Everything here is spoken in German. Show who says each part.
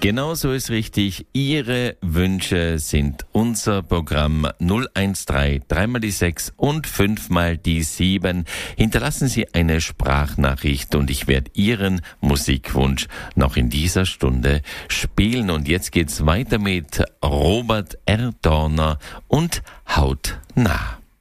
Speaker 1: Genau so ist richtig. Ihre Wünsche sind unser Programm 013 3 die 6 und 5 die 7. Hinterlassen Sie eine Sprachnachricht und ich werde Ihren Musikwunsch noch in dieser Stunde spielen. Und jetzt geht's weiter mit Robert R. Dorner und Hautnah.